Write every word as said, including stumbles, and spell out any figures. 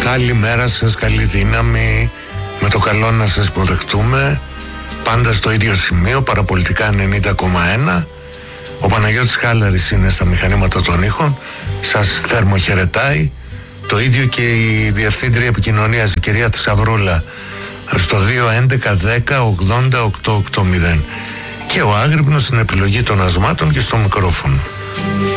Καλημέρα σας, καλή δύναμη. Με το καλό να σας υποδεχτούμε. Πάντα στο ίδιο σημείο, Παραπολιτικά ενενήντα κόμμα ένα. Ο Παναγιώτης Χάλαρης είναι στα μηχανήματα των ήχων. Σας θερμοχαιρετάει. Το ίδιο και η Διευθύντρια Επικοινωνίας, η κυρία Θησαυρούλα, στο δύο έντεκα δέκα ογδόντα οκτακόσια ογδόντα. Και ο Άγρυπνος στην επιλογή των ασμάτων και στο μικρόφωνο.